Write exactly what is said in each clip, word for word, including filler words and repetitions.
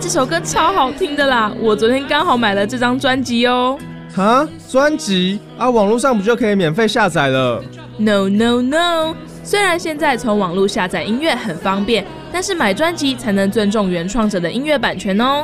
这首歌超好听的啦！我昨天刚好买了这张专辑哦。 哈，专辑啊，网络上不就可以免费下载了 ？No No No！ 虽然现在从网络下载音乐很方便，但是买专辑才能尊重原创者的音乐版权哦。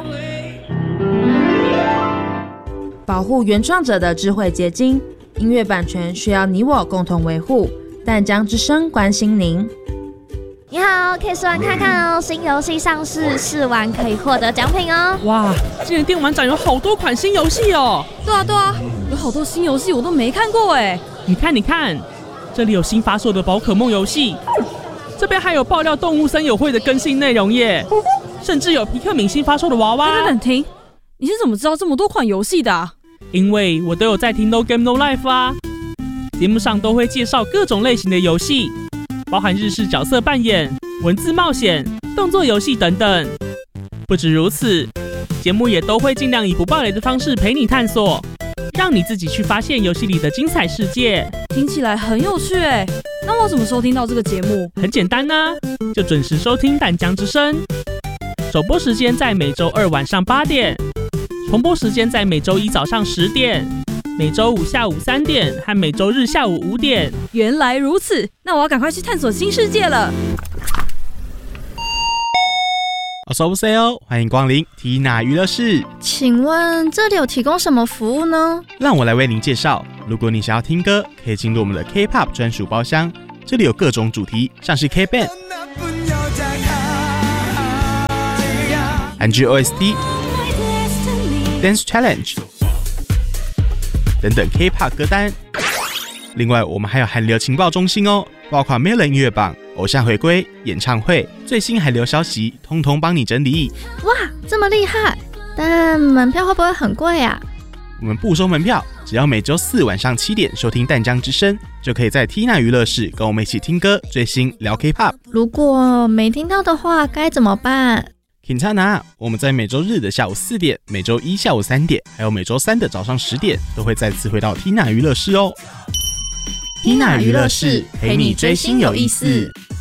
保护原创者的智慧结晶，音乐版权需要你我共同维护。淡江之声关心您。 你好，可以试玩看看哦，新游戏上市，试玩可以获得奖品哦。 哇，今年电玩展有好多款新游戏哦。 对啊对啊，有好多新游戏我都没看过哎。 你看你看，这里有新发售的宝可梦游戏，这边还有爆料动物森友会的更新内容耶，甚至有皮克敏新发售的娃娃。 等等停，你是怎么知道这么多款游戏的啊？ 因为我都有在听 No Game No Life 啊，节目上都会介绍各种类型的游戏，包含日式角色扮演、文字冒险、动作游戏等等。不止如此，节目也都会尽量以不爆雷的方式陪你探索，让你自己去发现游戏里的精彩世界。 听起来很有趣哎，那我怎么收听到这个节目？ 很简单啊，就准时收听淡江之声。首播时间在每周二晚上八点，重播时间在每周一早上十点，每周五下午三点和每周日下午五点。 原来如此，那我要赶快去探索新世界了。 어서 오세요，欢迎光临缇娜娱乐室。 请问这里有提供什么服务呢？ 让我来为您介绍。如果你想要听歌，可以进入我们的 K-pop 专属包厢，这里有各种主题，像是 K-band、韩剧 O S T、Dance Challenge 等等 K-pop 歌单。另外，我们还有韩流情报中心哦，包括 Melon 音乐榜、偶像回归、演唱会、最新韩流消息，通通帮你整理。 哇，这么厉害！但门票会不会很贵啊？ 我们不收门票，只要每周四晚上七点收听淡江之声，就可以在 Tina 娱乐室跟我们一起听歌、追星、聊 K-pop。 如果没听到的话，该怎么办 ？Quintana， 我们在每周日的下午四点、每周一下午三点，还有每周三的早上十点，都会再次回到 Tina 娱乐室哦。 Tina 娱乐室陪你追星有意思。